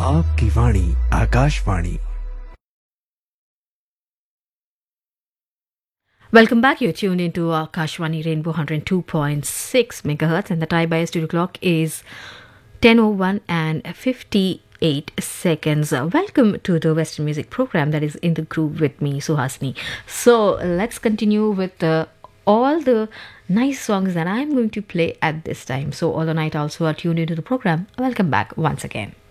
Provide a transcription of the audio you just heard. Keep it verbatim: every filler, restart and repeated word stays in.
आपकी वाणी Akashvani. Welcome back. You're tuned into Akashwani Rainbow one hundred two point six megahertz, and the Thai by studio clock is ten oh one and fifty-eight seconds. Uh, Welcome to the Western music program that is in the groove with me, Suhasini. So let's continue with uh, all the nice songs that I'm going to play at this time. So all the night also are tuned into the program. Welcome back once again.